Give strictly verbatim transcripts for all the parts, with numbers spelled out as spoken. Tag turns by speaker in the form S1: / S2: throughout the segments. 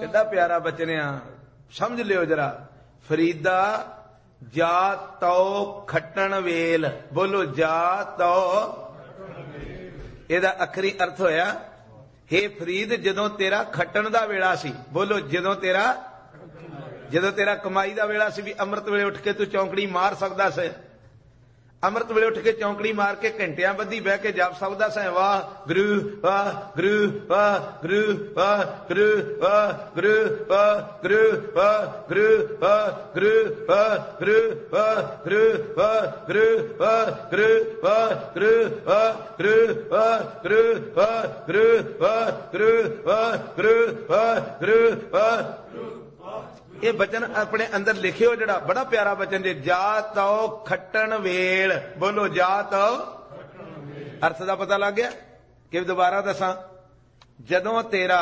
S1: कितना प्यारा बचनिया, समझ लियो जरा। फरीदा जा तो खट्टन वेल, बोलो जा तो, ਇਹਦਾ ਅਖਰੀ अर्थ होया हे फरीद जदों तेरा खट्टन दा वेला सी, बोलो जदों तेरा जदों तेरा कमाई दा वेला सी भी अमृत वेले उठ के तू चौंकड़ी मार सकदा से, अमृत वेले उठ के चौंकड़ी मार के घंटियां बद्धी बह के जाप सकदा से वाह गुरु वाह गुरु वाह गुरु वाह गुरु वाह गुरु वाह गुरु वाह गुरु वाह गुरु वाह गुरु वाह गुरु वाह गुरु वाह गुरु वाह गुरु वाह गुरु वाह गुरु वाह गुरु वाह गुरु वाह गुरु वाह गुरु वाह। ये बचन अपने अंदर लिखे हो जड़ा बड़ा प्यारा बचन जे जा तो खट्टन वेल, बोलो जा तो, अर्थ का पता लग गया कि दोबारा दसा। जदों तेरा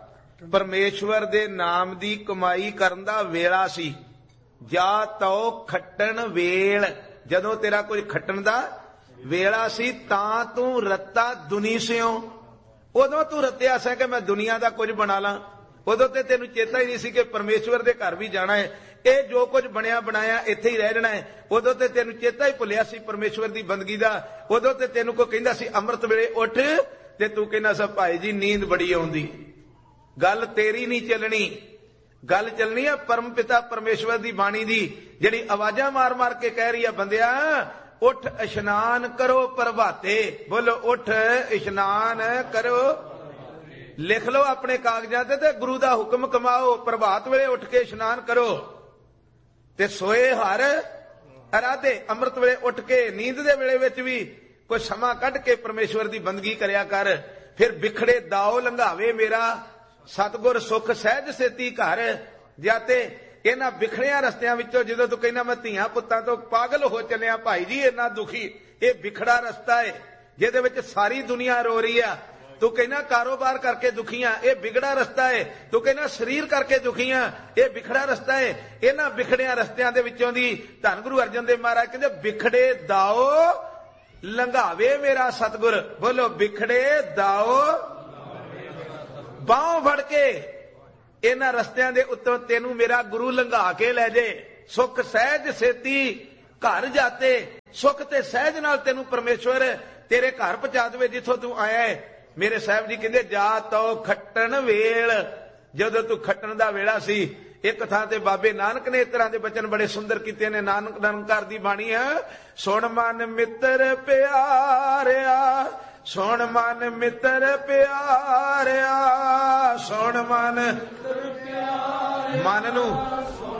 S1: परमेश्वर दे नाम दी कमाई करन दा वेला सी, जा तो खट्टन वेल, जदों तेरा कुछ खट्टन दा वेला सी तां तू रत्ता दुनी सिओ, उदों तू रत्या सा कि मैं दुनिया दा कुछ बना ला, उदों ते तेनू चेता ही नहीं सी कि परमेश्वर दे घर भी जाना है, ये जो कुछ बनया बनाया इत्थे ही रह जाना है। उदों ते तेनू चेता ही भुलिया सी परमेश्वर दी बंदगी दा, उदों ते तेनू कोई कहंदा सी अमृत वेले उठ ते तू कहना सा भाई जी नींद बड़ी आउंदी। गल तेरी नहीं चलनी, गल चलनी है परम पिता परमेश्वर दी बाणी दी, जिहड़ी आवाजां मार मार के कह रही है बंदिया उठ इशनान करो प्रभाते, बोलो उठ इशनान करो, लिख लो अपने कागजात ते गुरु दा हुक्म कमाओ, प्रभात वेले उठ के इशनान करो ते सोए हर अराधे, अमृत वेले उठ के नींद दे वेले विच भी कोई समा कढ के परमेश्वर दी बंदगी करया कर। फिर बिखड़े दाओ लंघावे मेरा सतगुर सुख सहज सेती घर जाते। इन्हां बिखड़िया रस्तियां विचों जदों तू कहना मैं धीआं पुत्तां तो पागल हो चलिया भाई जी इन्ना दुखी, ये बिखड़ा रस्ता है जिहदे विच सारी दुनिया रो रही है। तू कहना कारोबार करके दुखियां, ये बिगड़ा रस्ता है, तू कहना शरीर करके दुखियां, ये बिखड़ा रस्ता है। इन्हां बिखड़िया रस्तियां दे विचों दी धन गुरु अर्जन देव महाराज कहंदे बिखड़े दाओ लंघावे मेरा सतगुर, बोलो बिखड़े दाओ बाहों फड़ के इन्हां रस्तियां दे उत्तों तेनू मेरा गुरु लंघा के लै जे, सुख सहज सेती घर जाते, सुख ते सहज नाल तेनू परमेश्वर तेरे घर पहुंचा देवे जिथों तू आया है। मेरे साहब जी कहंदे जा तो खट्टन वेल, जदों तू खट्टन दा वेला सी। एक थां ते बाबे नानक ने इस तरह के बचन बड़े सुंदर कीते ने, नानक निरंकार दी बाणी है, सुन मन मित्र प्यारिया, सुन मन मित्र प्यारिया, सुन मन मन नू